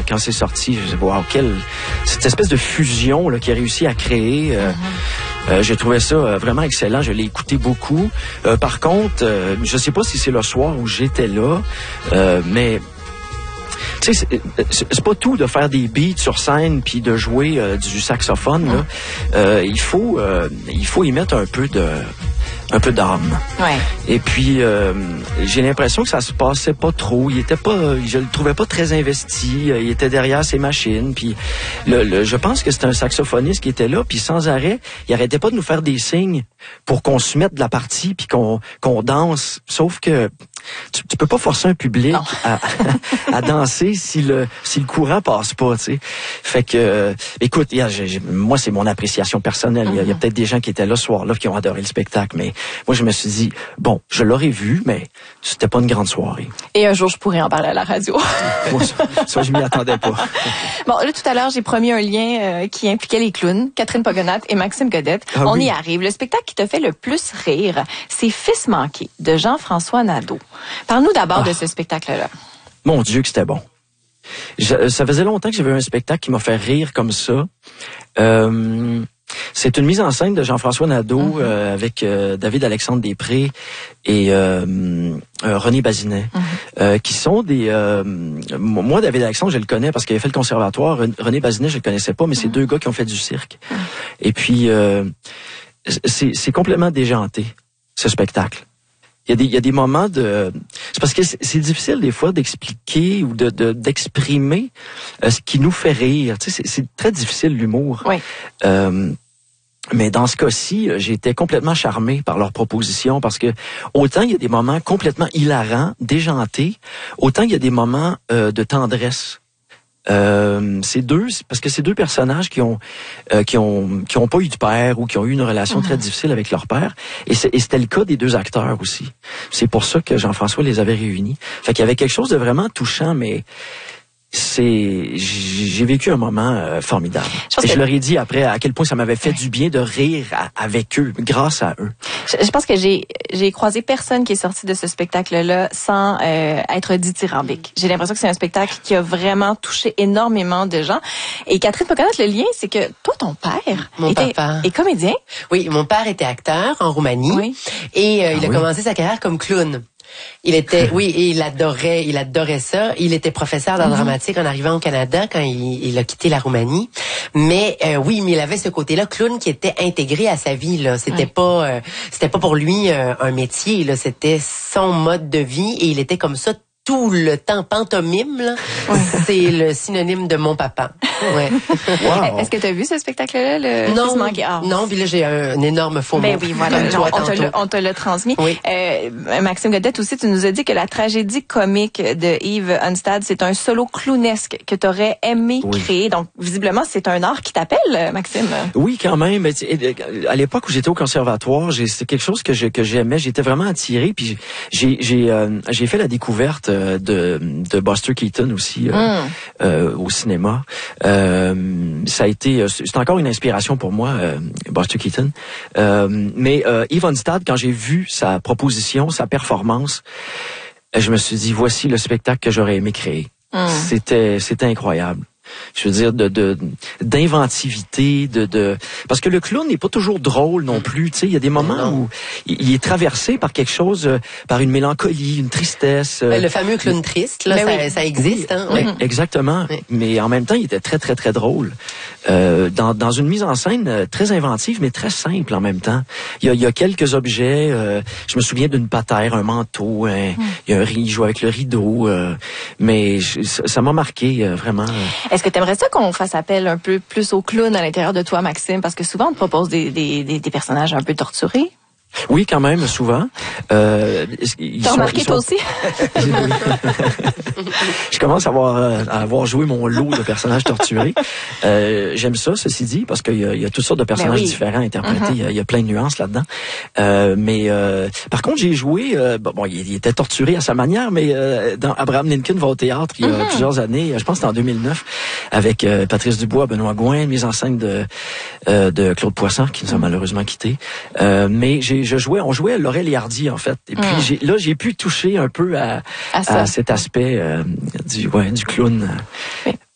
quand c'est sorti, je disais, wow, cette espèce de fusion là, qu'il a réussi à créer. J'ai trouvé ça vraiment excellent. Je l'ai écouté beaucoup. Par contre, je sais pas si c'est le soir où j'étais là, mais tu sais, c'est pas tout de faire des beats sur scène puis de jouer du saxophone. Là. Il faut y mettre un peu d'âme. Ouais. Et puis j'ai l'impression que ça se passait pas trop. Je le trouvais pas très investi. Il était derrière ses machines. Puis je pense que c'était un saxophoniste qui était là. Puis sans arrêt, il arrêtait pas de nous faire des signes pour qu'on se mette de la partie puis qu'on danse. Sauf que tu peux pas forcer un public à danser si le courant passe pas, tu sais. Fait que, écoute, moi c'est mon appréciation personnelle. Il y a peut-être des gens qui étaient là ce soir-là qui ont adoré le spectacle, mais moi je me suis dit, bon, je l'aurais vu, mais c'était pas une grande soirée. Et un jour je pourrais en parler à la radio. Ça je m'y attendais pas. Bon, là tout à l'heure j'ai promis un lien qui impliquait les clowns, Catherine Pogonat et Maxime Godette. On y arrive. Le spectacle qui te fait le plus rire, c'est Fils manqué de Jean-François Nadeau. Parle-nous d'abord de ce spectacle-là. Mon Dieu que c'était bon. Ça faisait longtemps que j'avais un spectacle qui m'a fait rire comme ça. C'est une mise en scène de Jean-François Nadeau avec David Alexandre Després et René Bazinet, qui sont des... moi, David Alexandre, je le connais parce qu'il a fait le conservatoire. René Bazinet, je le connaissais pas, mais c'est deux gars qui ont fait du cirque. Et puis, c'est complètement déjanté, ce spectacle. Il y a des moments de... C'est parce que c'est difficile des fois d'expliquer ou d'exprimer ce qui nous fait rire. Tu sais, c'est très difficile l'humour. Oui. Mais dans ce cas-ci, j'ai été complètement charmé par leur proposition parce que autant il y a des moments complètement hilarants, déjantés, autant il y a des moments de tendresse. Parce que c'est deux personnages qui ont pas eu de père ou qui ont eu une relation très difficile avec leur père, et c'était le cas des deux acteurs aussi. C'est pour ça que Jean-François les avait réunis. Fait qu'il y avait quelque chose de vraiment touchant, mais j'ai vécu un moment formidable. Je leur ai dit après à quel point ça m'avait fait du bien de rire avec eux, grâce à eux. Je pense que j'ai croisé personne qui est sorti de ce spectacle-là sans être dithyrambique. J'ai l'impression que c'est un spectacle qui a vraiment touché énormément de gens. Et Catherine Pogonat, le lien, c'est que toi, ton père est comédien. Oui, mon père était acteur en Roumanie et il a commencé sa carrière comme clown. Il était, et il adorait ça. Il était professeur d'art dramatique en arrivant au Canada quand il a quitté la Roumanie. Mais mais il avait ce côté-là clown qui était intégré à sa vie. Là, c'était pas pour lui un métier. Là, c'était son mode de vie et il était comme ça tout le temps. Pantomime, là, c'est le synonyme de mon papa. Ouais. Wow. Est-ce que tu as vu ce spectacle-là, le Fils manqué? Non, puis là j'ai un énorme faux mot. Ben oui, voilà. Toi, on te l'a transmis. Oui. Maxime Godette aussi, tu nous as dit que la tragédie comique de Yves Hunstad, c'est un solo clownesque que tu aurais aimé créer. Donc visiblement, c'est un art qui t'appelle, Maxime. Oui, quand même. À l'époque où j'étais au conservatoire, c'est quelque chose que j'aimais. J'étais vraiment attiré. Puis j'ai fait la découverte de Buster Keaton aussi au cinéma. Ça a été, c'est encore une inspiration pour moi, Buster Keaton. Mais Yves Hunstad, quand j'ai vu sa proposition, sa performance, je me suis dit, voici le spectacle que j'aurais aimé créer. C'était incroyable. Je veux dire d'inventivité, parce que le clown n'est pas toujours drôle non plus. Tu sais, il y a des moments où il est traversé par quelque chose, par une mélancolie, une tristesse. Le fameux clown triste, là, ça existe. Exactement. Oui. Mais en même temps, il était très très très drôle. Dans une mise en scène très inventive, mais très simple en même temps. Il y a quelques objets. Je me souviens d'une patère, un manteau. Il joue avec le rideau. Mais ça m'a marqué vraiment. Est-ce que tu aimerais ça qu'on fasse appel un peu plus au clown à l'intérieur de toi, Maxime? Parce que souvent, on te propose des personnages un peu torturés. Oui, quand même, souvent. T'as remarqué toi aussi? Je commence à avoir joué mon lot de personnages torturés. J'aime ça, ceci dit, parce qu'il y a toutes sortes de personnages différents interprétés. Il y a plein de nuances là-dedans. Mais par contre, j'ai joué... il était torturé à sa manière, mais dans Abraham Lincoln va au théâtre il y a plusieurs années, je pense que c'était en 2009, avec Patrice Dubois, Benoît Gouin, mise en scène de Claude Poisson, qui nous a malheureusement quittés. Mais on jouait Laurel et Hardy, en fait. Et puis, j'ai pu toucher un peu à cet aspect du clown.